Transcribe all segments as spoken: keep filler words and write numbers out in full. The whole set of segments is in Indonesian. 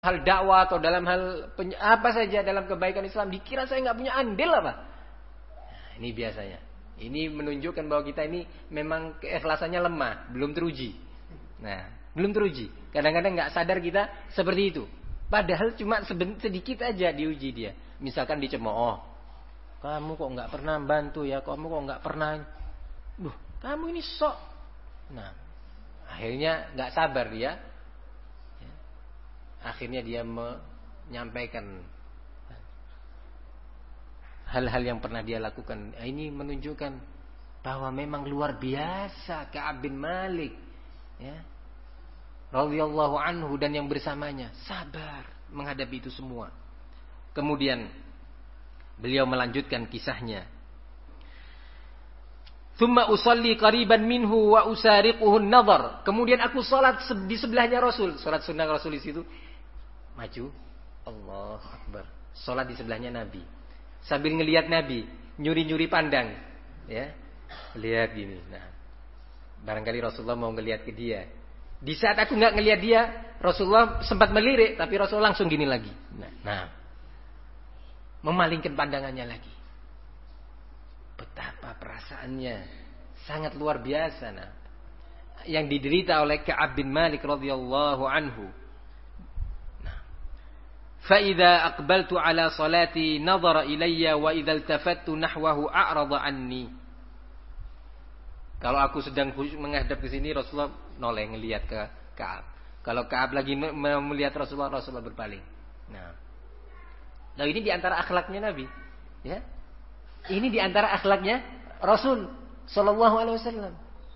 hal dakwah atau dalam hal peny- apa saja dalam kebaikan Islam, dikira saya nggak punya andil apa? Nah, ini biasanya. Ini menunjukkan bahwa kita ini memang keikhlasannya lemah, belum teruji. Nah, belum teruji. Kadang-kadang nggak sadar kita seperti itu. Padahal cuma sedikit aja diuji dia. Misalkan dicemooh, kamu kok nggak pernah bantu ya, kamu kok nggak pernah, duh, kamu ini sok. Nah, akhirnya nggak sabar dia. Akhirnya dia menyampaikan hal-hal yang pernah dia lakukan. Ini menunjukkan bahwa memang luar biasa Ka'ab bin Malik, ya, radhiyallahu anhu dan yang bersamanya sabar menghadapi itu semua. Kemudian beliau melanjutkan kisahnya. Tsumma usalli qariban minhu wa usariquhu an-nadhar. Kemudian aku salat di sebelahnya Rasul. Salat sunnah Rasul di situ. Maju, Allahu Akbar. Salat di sebelahnya Nabi. Sambil ngelihat Nabi, nyuri-nyuri pandang, ya. Lihat gini. Nah, barangkali Rasulullah mau ngelihat ke dia. Di saat aku enggak ngelihat dia, Rasulullah sempat melirik, tapi Rasulullah langsung gini lagi. Nah, nah. Memalingkan pandangannya lagi. Betapa perasaannya sangat luar biasa, nah, yang diderita oleh Ka'ab bin Malik radhiyallahu anhu. Nah, fa idza aqbaltu ala salati nadhara ilayya wa idza iltafattu nahwahu a'rada anni. Kalau aku sedang menghadap ke sini, Rasulullah noleh ngelihat ke Ka'ab. Kalau Ka'ab lagi melihat Rasulullah, Rasulullah berpaling. Nah, nah ini di antara akhlaknya Nabi, ya. Ini di antara akhlaknya Rasul sallallahu alaihi wasallam.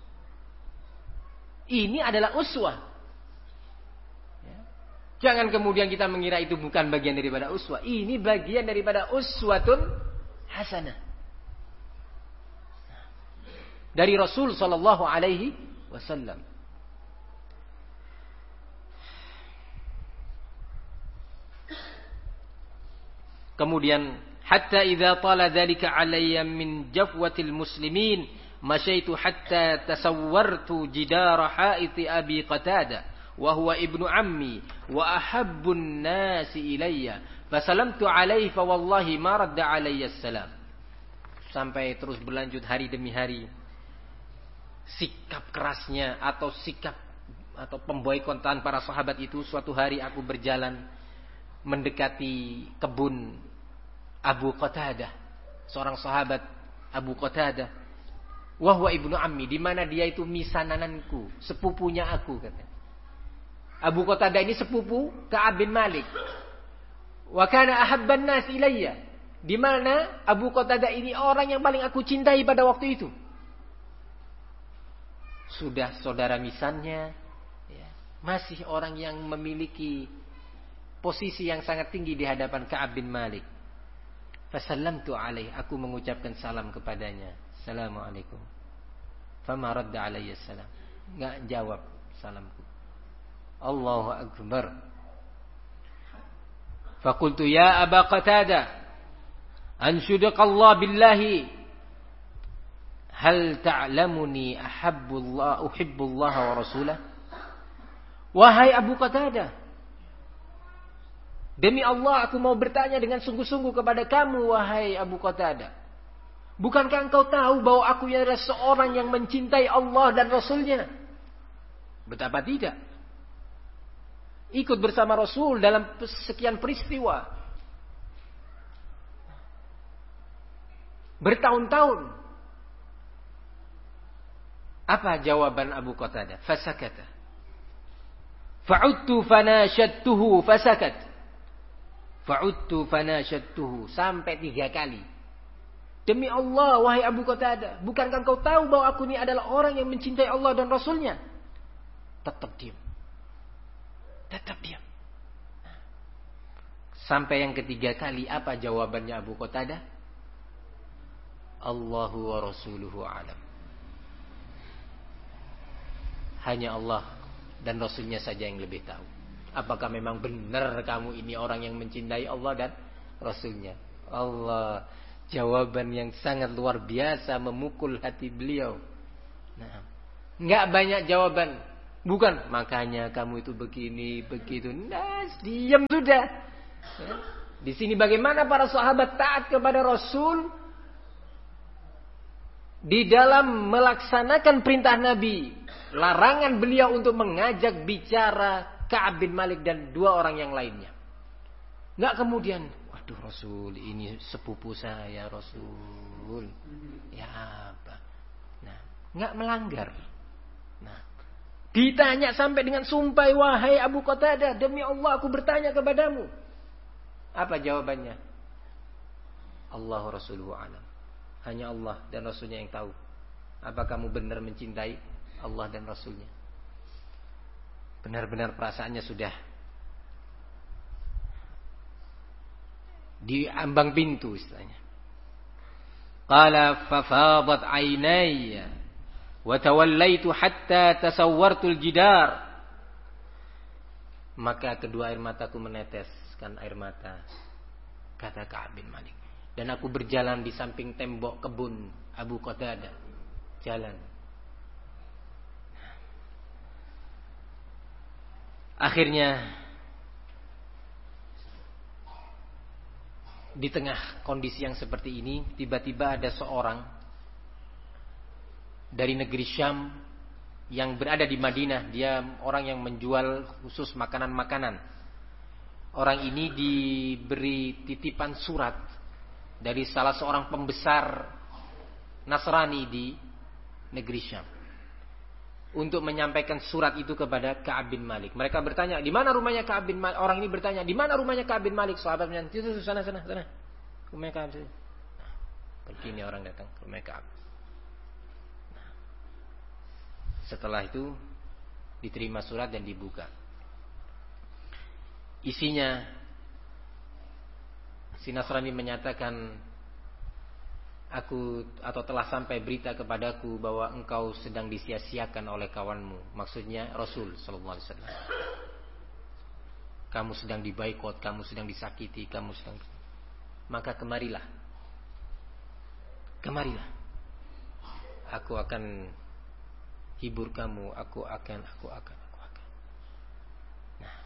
Ini adalah uswah. Ya. Jangan kemudian kita mengira itu bukan bagian daripada uswah. Ini bagian daripada uswatun hasanah. Dari Rasul sallallahu alaihi wasallam. Kemudian hatta idza tala dzalika alayya min jafwatil muslimin masyaitu hatta tasawwartu jidara haiti abi qatada wa huwa ibnu ammi wa ahabbun nasi ilayya fasalamtu alayhi fa wallahi ma radda alayya assalam. Sampai terus berlanjut hari demi hari. Sikap kerasnya atau sikap atau pemboikotan para sahabat itu, suatu hari aku berjalan mendekati kebun Abu Qatadah, seorang sahabat Abu Qatadah, wahwa ibnu ammi, di mana dia itu misanananku, sepupunya aku, kata. Abu Qatadah ini sepupu Ka'ab bin Malik. Wa kana ahabban nas ilayya, di mana Abu Qatadah ini orang yang paling aku cintai pada waktu itu. Sudah saudara misannya, ya, masih orang yang memiliki posisi yang sangat tinggi di hadapan Ka'ab bin Malik. Fasallamtu alaih, aku mengucapkan salam kepadanya. Assalamualaikum. Fama radda alayya salam. Enggak jawab salamku. Allahu akbar. Faqultu ya Aba Qatada, ansyudaka Allah billahi, hal ta'lamuni ahabbullah uhibbullah wa rasulah. Wahai Abu Qatadah, demi Allah aku mau bertanya dengan sungguh-sungguh kepada kamu, wahai Abu Qatadah. Bukankah engkau tahu bahwa aku adalah seorang yang mencintai Allah dan Rasulnya? Betapa tidak. Ikut bersama Rasul dalam sekian peristiwa. Bertahun-tahun. Apa jawaban Abu Qatadah? Fasakata. Fa'udtu fanashadtuhu fasakat. Fa'udtu fanashadtuhu, sampai tiga kali. Demi Allah, wahai Abu Qatadah, bukankah engkau tahu bahwa aku ini adalah orang yang mencintai Allah dan Rasulnya? Tetap diam. Tetap diam. Sampai yang ketiga kali, apa jawabannya Abu Qatadah? Allahu wa rasuluhu alam. Hanya Allah dan Rasulnya saja yang lebih tahu. Apakah memang benar kamu ini orang yang mencintai Allah dan Rasulnya? Allah, jawaban yang sangat luar biasa memukul hati beliau. Nah, enggak banyak jawaban Bukan, makanya kamu itu begini, begitu. Nah, diam sudah. Ya. Di sini bagaimana para sahabat taat kepada Rasul di dalam melaksanakan perintah Nabi. Larangan beliau untuk mengajak bicara Ka'ab bin Malik dan dua orang yang lainnya. Nggak kemudian, waduh Rasul, ini sepupu saya Rasul. Ya apa? Nah, nggak melanggar. Nah, ditanya sampai dengan sumpah, wahai Abu Qatadah, demi Allah aku bertanya kepadamu. Apa jawabannya? Allahu Rasuluhu a'lam. Hanya Allah dan Rasulnya yang tahu. Apa kamu benar mencintai Allah dan Rasulnya? Benar-benar perasaannya sudah di ambang pintu istilahnya. Qala fafadat aynaya wa tawallaitu hatta tasawwartul jidar. Maka kedua air mataku meneteskan air mata, kata Ka'ab bin Malik. Dan aku berjalan di samping tembok kebun Abu Qatadah. Jalan. Akhirnya di tengah kondisi yang seperti ini, tiba-tiba ada seorang dari negeri Syam yang berada di Madinah. Dia orang yang menjual khusus makanan-makanan. Orang ini diberi titipan surat dari salah seorang pembesar Nasrani di negeri Syam untuk menyampaikan surat itu kepada Ka'ab bin Malik. Mereka bertanya, di mana rumahnya Ka'ab bin Malik? Orang ini bertanya, di mana rumahnya Ka'ab bin Malik? Sahabat bertanya, itu sana sana sana. Rumahnya Ka'ab. Nah, begini orang datang ke rumah Ka'ab. Nah, setelah itu diterima surat dan dibuka. Isinya, si Nasrani menyatakan, aku atau telah sampai berita kepadaku bahwa engkau sedang disia-siakan oleh kawanmu. Maksudnya Rasul sallallahu alaihi wasallam. Kamu sedang dibaikot, kamu sedang disakiti, kamu sedang. Maka kemarilah. Kemarilah. Aku akan hibur kamu, aku akan aku akan aku akan. Nah,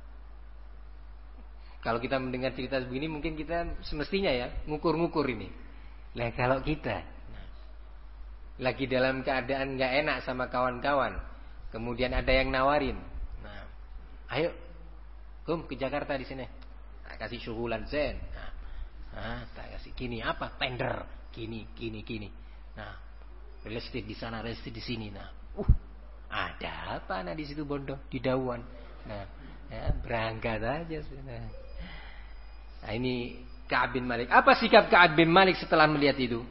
kalau kita mendengar cerita begini mungkin kita semestinya ya ngukur-ngukur ini. Lah kalau kita nah, lagi dalam keadaan nggak enak sama kawan-kawan, kemudian ada yang nawarin, nah, ayo, kum ke Jakarta di sini, tak kasih syuhulan zen, nah, nah, tak kasih gini apa tender, gini, gini, gini, nah, real estate di sana, real estate di sini, nah, uh, ada apa nah di situ bondo, di Dawan, nah, ya, berangkat aja, nah, nah ini. Ka'ab bin Malik. Apa sikap Ka'ab bin Malik setelah melihat itu?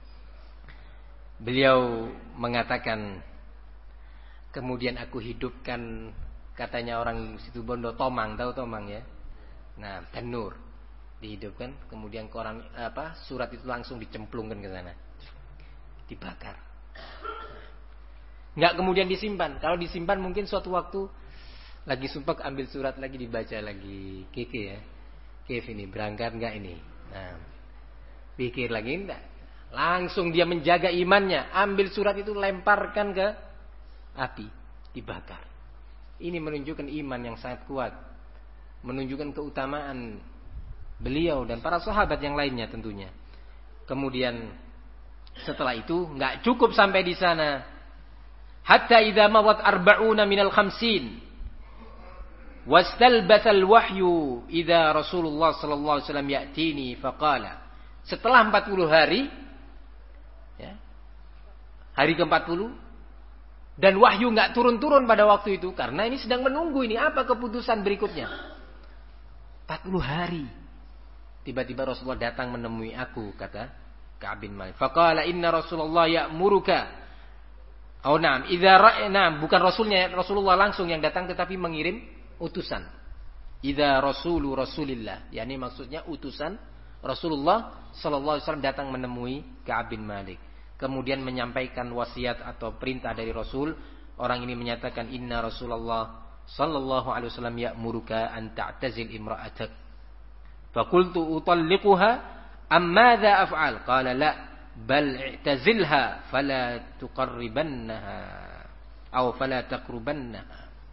Beliau mengatakan, kemudian aku hidupkan, katanya orang situ bondo, tomang, tahu tomang ya? Nah, tanur dihidupkan, kemudian koran apa? Surat itu langsung dicemplungkan ke sana. Dibakar. Enggak kemudian disimpan. Kalau disimpan mungkin suatu waktu lagi sumpah ambil surat lagi dibaca lagi. Keke ya. Kif ini berangkat enggak ini? Nah, pikir lagi enggak. Langsung dia menjaga imannya, ambil surat itu lemparkan ke api, dibakar. Ini menunjukkan iman yang sangat kuat, menunjukkan keutamaan beliau dan para sahabat yang lainnya tentunya. Kemudian setelah itu enggak cukup sampai di sana. Hatta idza mawat arba'una minal khamsin. Wastalbathal wahyu idza Rasulullah sallallahu alaihi wasallam ya'tini faqala. Setelah empat puluh hari ya, hari ke empat puluh dan wahyu enggak turun-turun pada waktu itu karena ini sedang menunggu ini apa keputusan berikutnya. empat puluh hari. Tiba-tiba Rasulullah datang menemui aku, kata Ka'ab bin Malik. Faqala inna Rasulullah ya'muruka. Oh na'am, idza ra'na, bukan rasulnya Rasulullah langsung yang datang tetapi mengirim utusan. Idza rasulu Rasulillah, yakni maksudnya utusan Rasulullah sallallahu alaihi wasallam datang menemui Ka'ab bin Malik. Kemudian menyampaikan wasiat atau perintah dari Rasul. Orang ini menyatakan inna Rasulullah sallallahu alaihi wasallam ya'muruka an ta'tazil imra'atak. Faqultu utalliquha am madza af'al? Qala la bal i'tazilha fala tuqarribannaha. aw fala taqrubanna.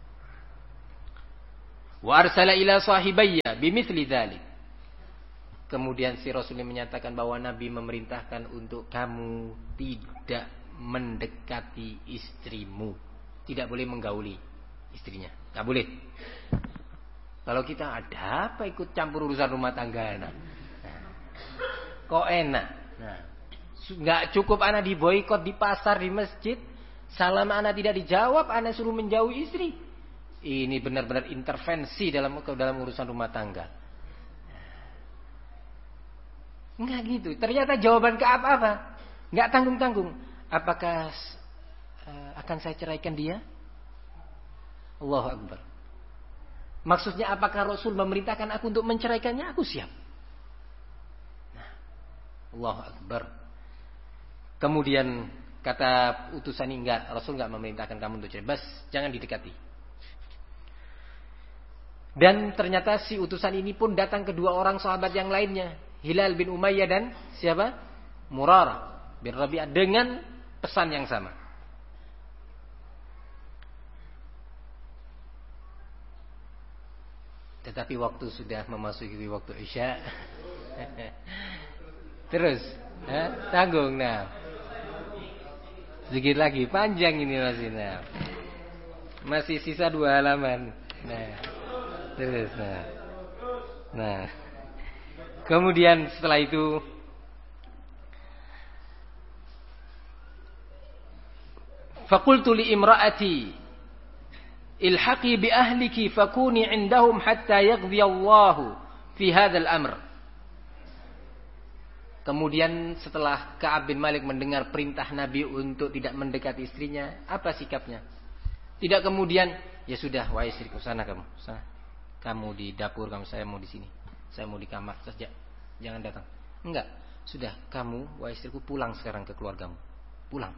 Wa arsala ila sahibayya bimithli dzalik. Kemudian si Rasul menyatakan bahwa Nabi memerintahkan untuk kamu tidak mendekati istrimu, tidak boleh menggauli istrinya, nggak boleh. Kalau kita ada apa ikut campur urusan rumah tangga, nah, kok enak? Nah, nggak cukup anak diboikot di pasar, di masjid, salam anak tidak dijawab, anak suruh menjauhi istri. Ini benar-benar intervensi dalam dalam urusan rumah tangga. Enggak gitu. Ternyata jawaban ke apa-apa, nggak tanggung-tanggung. Apakah uh, akan saya ceraikan dia? Allahu Akbar. Maksudnya apakah Rasul memerintahkan aku untuk menceraikannya? Aku siap. Nah, Allahu Akbar. Kemudian kata utusan ini, enggak, Rasul enggak memerintahkan kamu untuk cerai. Bas, jangan didekati. Dan ternyata si utusan ini pun datang kedua orang sahabat yang lainnya, Hilal bin Umayyah dan siapa? Murarah bin Rabi'ah, dengan pesan yang sama. Tetapi waktu sudah memasuki waktu Isya. Terus, eh, tanggung nah. Sedikit lagi, panjang ini masih nah. Masih sisa dua halaman. Nah. Terus nah. Nah. Kemudian setelah itu faqultu li imra'ati ilhaqi bi ahliki fakuni indahum hatta yaqdi Allahu fi hadzal amr. Kemudian setelah Ka'ab bin Malik mendengar perintah Nabi untuk tidak mendekati istrinya, apa sikapnya? Tidak kemudian, ya sudah wahai istriku, sana kamu, sana. Kamu di dapur, kamu, saya mau di sini. Saya mau di kamar saja. Jangan datang. Enggak, sudah kamu wahai istriku pulang sekarang ke keluargamu. Pulang.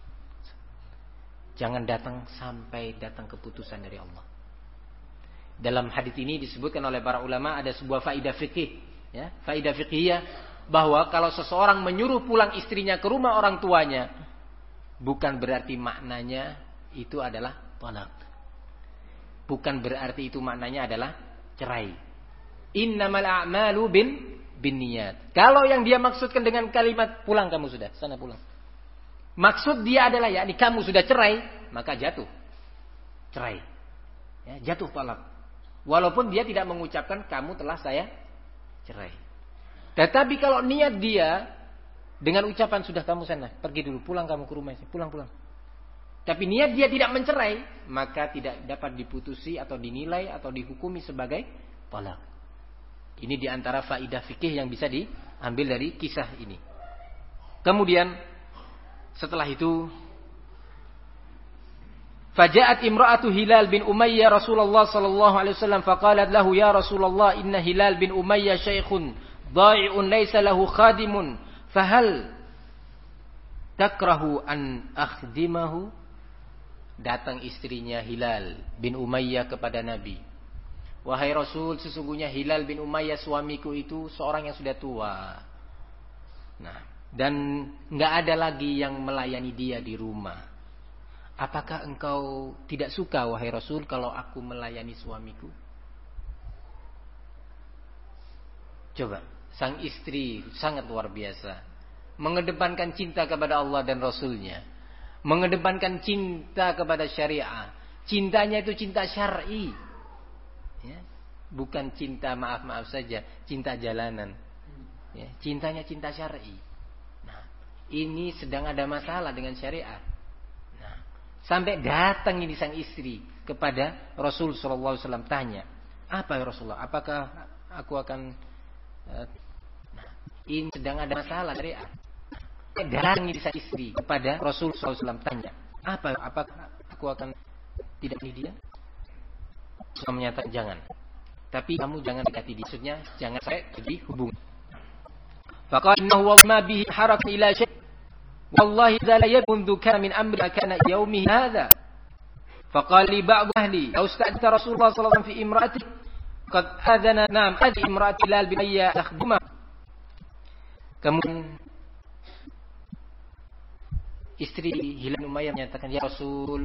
Jangan datang sampai datang keputusan dari Allah. Dalam hadis ini disebutkan oleh para ulama ada sebuah faidah fikih, ya, faidah fikihiyah, bahwa kalau seseorang menyuruh pulang istrinya ke rumah orang tuanya, bukan berarti maknanya itu adalah talak. Bukan berarti itu maknanya adalah cerai. Innamal a'malu bin binniyat. Kalau yang dia maksudkan dengan kalimat pulang kamu sudah, sana pulang, maksud dia adalah yakni kamu sudah cerai, maka jatuh cerai, ya, jatuh talak. Walaupun dia tidak mengucapkan kamu telah saya cerai. Tetapi kalau niat dia dengan ucapan sudah kamu sana, pergi dulu, pulang kamu ke rumah, pulang pulang. Tapi niat dia tidak mencerai, maka tidak dapat diputusi atau dinilai atau dihukumi sebagai talak. Ini diantara faidah fikih yang bisa diambil dari kisah ini. Kemudian setelah itu, faja'at imra'atu Hilal bin Umayyah Rasulullah sallallahu alaihi wasallam faqalat lahu ya Rasulullah inna Hilal bin Umayyah syaikhun dha'i'un laysa lahu khadimun fahal takrahu an akhdimahu. Datang istrinya Hilal bin Umayyah kepada Nabi, wahai Rasul, sesungguhnya Hilal bin Umayyah suamiku itu seorang yang sudah tua. Nah, dan nggak ada lagi yang melayani dia di rumah. Apakah engkau tidak suka wahai Rasul kalau aku melayani suamiku? Coba, sang istri sangat luar biasa, mengedepankan cinta kepada Allah dan Rasulnya, mengedepankan cinta kepada syariah. Cintanya itu cinta syar'i, ya, bukan cinta maaf-maaf saja, cinta jalanan, ya, cintanya cinta syar'i. Ini sedang ada masalah dengan syariat. Nah, sampai datang ini sang istri kepada Rasul sallallahu alaihi wasallam, tanya, apa ya Rasulullah? Apakah aku akan uh, nah, ini sedang ada masalah syariat. Datang ini sang istri kepada Rasul sallallahu alaihi wasallam, tanya, apa apakah aku akan tidak ini dia? Rasul menyatakan jangan. Tapi kamu jangan dekati dia. Maksudnya jangan saya jadi hubungan. Faqala innahu ma bihi harak ila syai' wallahi idza la yakun kana min amri kana yawmi hadha. Faqala li ba'd ahli law sta'ta Rasulullah sallallahu alaihi wasallam fi imra'ati qad adana nam adi imra'ati Hilal bin Umayyah takhduma. Kemudian istri Hilal bin Umayyah menyatakan, ya Rasul,